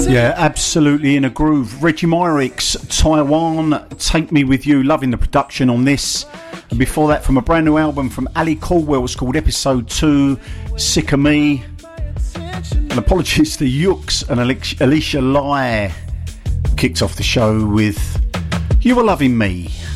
Yeah, absolutely in a groove. Reggie Myrick's Taiwan, Take Me With You, loving the production on this. And before that, from a brand new album from Ali Caldwell, it's called Episode 2, Sick of Me. And apologies to Yooks and Alicia Lai. Kicked off the show with You Were Loving Me.